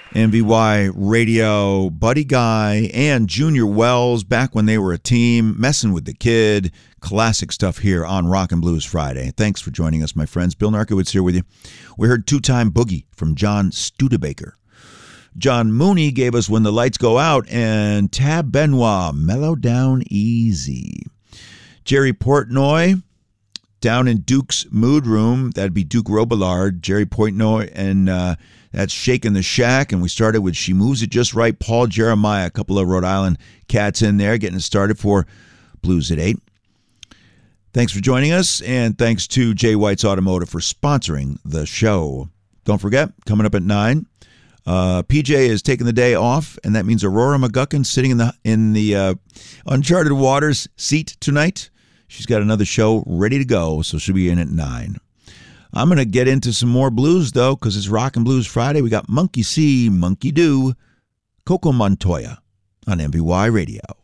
MVY Radio, Buddy Guy, and Junior Wells back when they were a team, messing with the kid. Classic stuff here on Rock and Blues Friday. Thanks for joining us, my friends. Bill Narkowitz here with you. We heard Two-Time Boogie from John Studebaker. John Mooney gave us When the Lights Go Out, and Tab Benoit, Mellow Down Easy. Jerry Portnoy, down in Duke's Mood Room, that'd be Duke Robillard, Jerry Portnoy, and that's Shakin' the Shack, and we started with She Moves It Just Right, Paul Jeremiah, a couple of Rhode Island cats in there, getting it started for Blues at 8. Thanks for joining us, and thanks to Jay White's Automotive for sponsoring the show. Don't forget, coming up at 9, PJ is taking the day off, and that means Aurora McGuckin sitting in the Uncharted Waters seat tonight. She's got another show ready to go, so she'll be in at 9. I'm going to get into some more blues, though, because it's Rock and Blues Friday. We got Monkey See, Monkey Do, Coco Montoya on MVY Radio.